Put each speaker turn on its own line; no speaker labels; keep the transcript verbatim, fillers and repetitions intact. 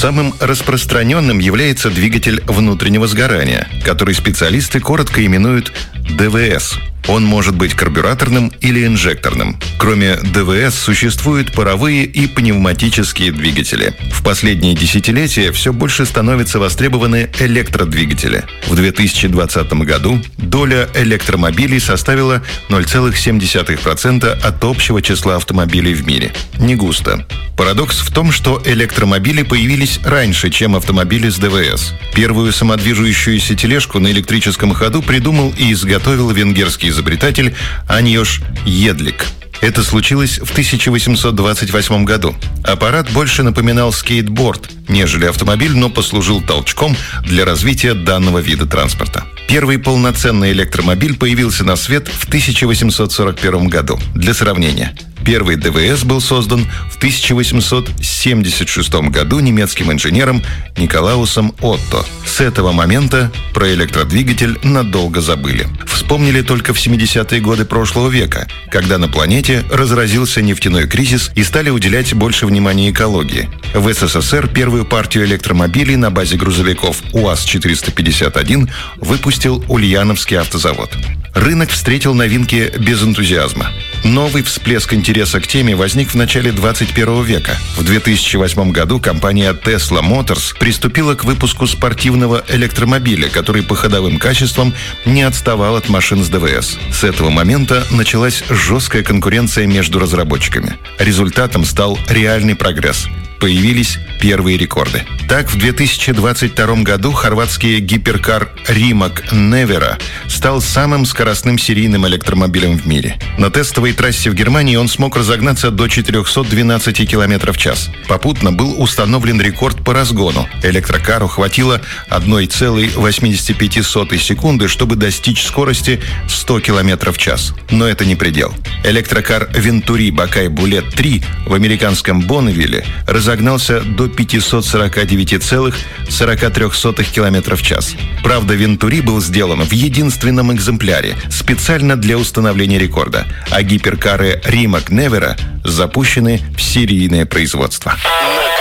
Самым распространенным является двигатель внутреннего сгорания, который специалисты коротко именуют дэ вэ эс. Он может быть карбюраторным или инжекторным. Кроме дэ вэ эс существуют паровые и пневматические двигатели. В последние десятилетия все больше становятся востребованы электродвигатели. В две тысячи двадцатом году доля электромобилей составила ноль целых семь десятых процента от общего числа автомобилей в мире. Не густо. Парадокс в том, что электромобили появились раньше, чем автомобили с дэ вэ эс. Первую самодвижущуюся тележку на электрическом ходу придумал и изготовил венгерский изобретатель Аньош Едлик. Это случилось в тысяча восемьсот двадцать восьмом году. Аппарат больше напоминал скейтборд, нежели автомобиль, но послужил толчком для развития данного вида транспорта. Первый полноценный электромобиль появился на свет в тысяча восемьсот сорок первом году. Для сравнения, первый дэ вэ эс был создан в тысяча восемьсот семьдесят шестом году немецким инженером Николаусом Отто. С этого момента про электродвигатель надолго забыли. Вспомнили только в семидесятые годы прошлого века, когда на планете разразился нефтяной кризис и стали уделять больше внимания экологии. В эс эс эс эр первую партию электромобилей на базе грузовиков УАЗ четыреста пятьдесят один выпустил Ульяновский автозавод. Рынок встретил новинки без энтузиазма. Новый всплеск интереса к теме возник в начале двадцать первого века. В две тысячи восьмом году компания Tesla Motors приступила к выпуску спортивного электромобиля, который по ходовым качествам не отставал от машин с дэ вэ эс. С этого момента началась жесткая конкуренция между разработчиками. Результатом стал реальный прогресс. Появились первые рекорды. Так, в две тысячи двадцать втором году хорватский гиперкар Rimac Nevera стал самым скоростным серийным электромобилем в мире. На тестовой трассе в Германии он смог разогнаться до четырехсот двенадцати километров в час. Попутно был установлен рекорд по разгону. Электрокару хватило одной целой восьмидесяти пяти сотых секунды, чтобы достичь скорости сто километров в час. Но это не предел. Электрокар Venturi Bacay Bullet три в американском Бонневилле разогнался до пятисот сорока девяти целых сорока трёх сотых километров в час. Правда, Venturi был сделан в единственном экземпляре, специально для установления рекорда, а гиперкары Rimac Nevera запущены в серийное производство.